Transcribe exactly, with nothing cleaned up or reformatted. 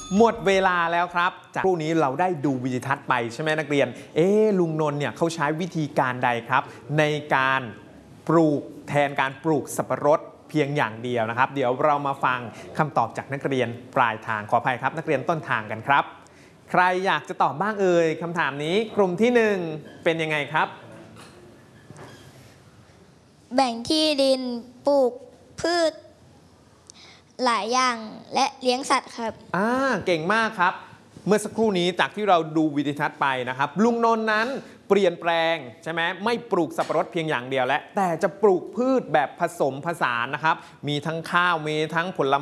หมดเวลาแล้วครับจากครู่นี้เราได้ดูวิดีทัศน์ไปใช่ไหมนักเรียนเอ๊ะลุงนนท์เนี่ยเขาใช้วิธีการใดครับในการปลูกแทนการปลูกสับปะรดเพียงอย่างเดียวนะครับเดี๋ยวเรามาฟังคำตอบจากนักเรียนปลายทางขออภัยครับนักเรียนต้นทางกันครับใครอยากจะตอบบ้างเอ่ยคำถามนี้กลุ่มที่หนึ่งเป็นยังไงครับแบ่งที่ดินปลูกพืชหลายอย่างและเลี้ยงสัตว์ครับอ่าเก่งมากครับเมื่อสักครู่นี้จากที่เราดูวิดีทัศน์ไปนะครับลุงนนท์นั้นเปลี่ยนแปลงใช่ไหมไม่ปลูกสับปะรดเพียงอย่างเดียวและแต่จะปลูกพืชแบบผสมผสานนะครับมีทั้งข้าวมีทั้งผลไม้